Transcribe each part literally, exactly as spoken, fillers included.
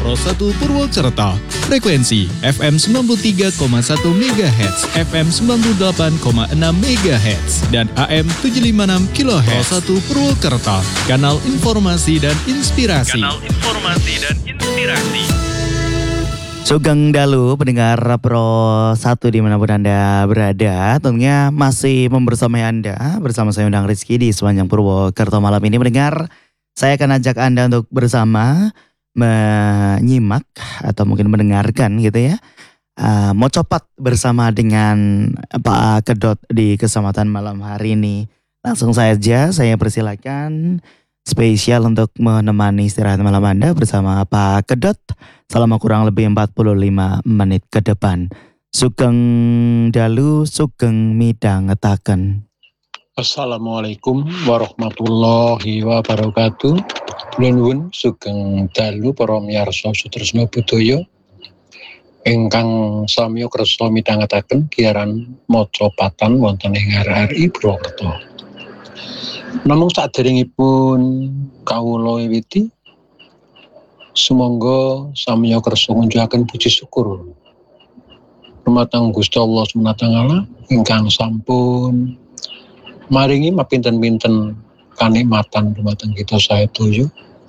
Pro satu Purwokerto. Frekuensi F M sembilan puluh tiga koma satu megahertz, F M sembilan puluh delapan koma enam megahertz, dan A M tujuh ratus lima puluh enam kilohertz. Pro satu Purwokerto, kanal informasi dan inspirasi. Kanal informasi dan inspirasi. Sugeng Dalu, pendengar Pro satu dimanapun Anda berada, tentunya masih membersamai Anda, bersama saya Undang Rizky di sepanjang Purwokerto malam ini. Mendengar, saya akan ajak Anda untuk bersama menyimak atau mungkin mendengarkan gitu ya, uh, mau copat bersama dengan Pak Kedot di kesempatan malam hari ini. Langsung saja saya persilakan spesial untuk menemani istirahat malam Anda bersama Pak Kedot selama kurang lebih empat puluh lima menit ke depan. Sugeng Dalu, sugeng midang ngetaken. Assalamualaikum warahmatullahi wabarakatuh. Nuwun sugeng dalu para miyarsa Sutresna Budaya ingkang samya kersa midhangetaken giaran maca patan wonten ing R R I Purwokerto. Namung saderengipun kawula wiwiti, sumangga samya kersa ngunjukaken puji syukur dumateng Gusti Allah Subhanahu wa taala ingkang sampun maringi mapinten-pinten kanikmatan dumateng kita saedaya.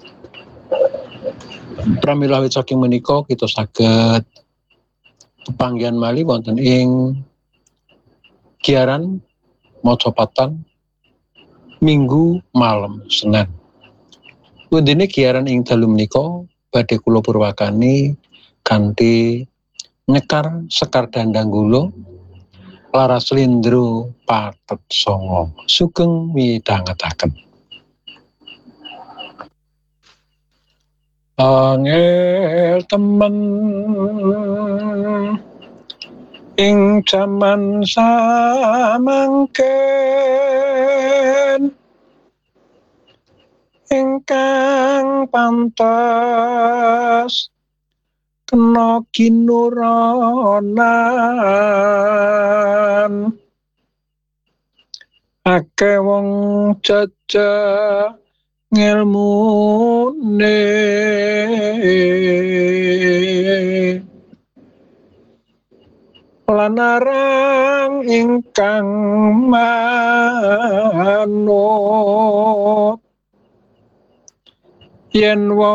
Pramila awit saking menika kita saged pepanggihan malih wonten ing giaran maca patan Minggu malam Senin. Pundene giaran ing dalu menika badhe kula purwakani kanthi nyekar sekar dandang kula laras lindro patet songo. Sugeng midhangetaken. Angel temen ing jaman samangken ingkang pantas kena kinuranan akeh wong jajah ngelmune lanarang ingkang manut yen wong